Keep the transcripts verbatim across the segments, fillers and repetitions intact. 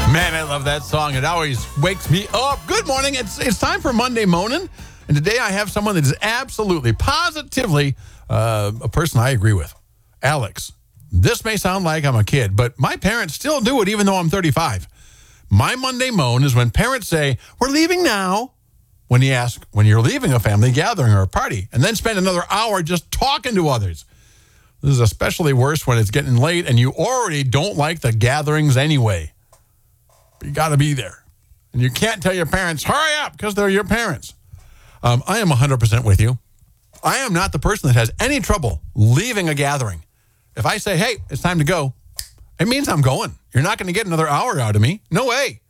Man, I love that song. It always wakes me up. Good morning. It's it's time for Monday Moanin'. And today I have someone that is absolutely, positively uh, a person I agree with. Alex. This may sound like I'm a kid, but my parents still do it even though I'm thirty-five. My Monday moan is when parents say, we're leaving now. When you ask, when you're leaving a family gathering or a party, and then spend another hour just talking to others. This is especially worse when it's getting late and you already don't like the gatherings anyway. You got to be there. And you can't tell your parents, hurry up, because they're your parents. Um, I am one hundred percent with you. I am not the person that has any trouble leaving a gathering. If I say, hey, it's time to go, it means I'm going. You're not going to get another hour out of me. No way.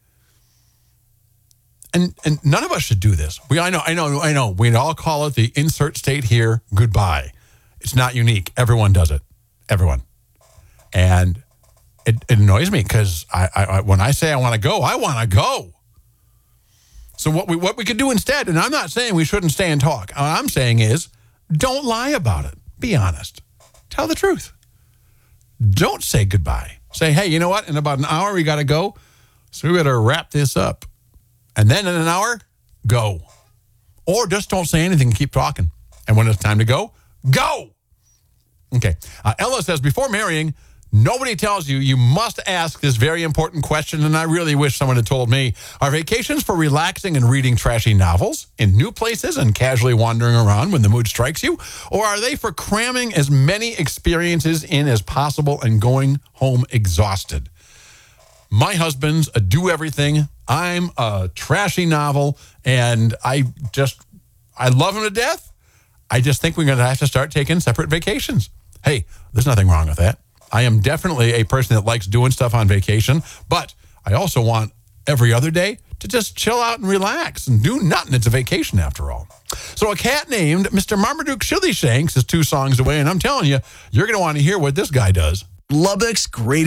And and none of us should do this. We I know, I know, I know. We'd all call it the insert state here, goodbye. It's not unique. Everyone does it. Everyone. And it, it annoys me because I, I, when I say I want to go, I want to go. So what we what we could do instead, and I'm not saying we shouldn't stay and talk. What I'm saying is, don't lie about it. Be honest. Tell the truth. Don't say goodbye. Say, hey, you know what? In about an hour, we got to go. So we better wrap this up. And then in an hour, go. Or just don't say anything and keep talking. And when it's time to go, go. Okay. Uh, Ella says, before marrying, nobody tells you you must ask this very important question, and I really wish someone had told me. Are vacations for relaxing and reading trashy novels in new places and casually wandering around when the mood strikes you? Or are they for cramming as many experiences in as possible and going home exhausted? My husband's a do-everything. I'm a trashy novel, and I just, I love him to death. I just think we're going to have to start taking separate vacations. Hey, there's nothing wrong with that. I am definitely a person that likes doing stuff on vacation, but I also want every other day to just chill out and relax and do nothing. It's a vacation after all. So a cat named Mister Marmaduke Shilly Shanks is two songs away, and I'm telling you, you're going to want to hear what this guy does. Lubbock's great.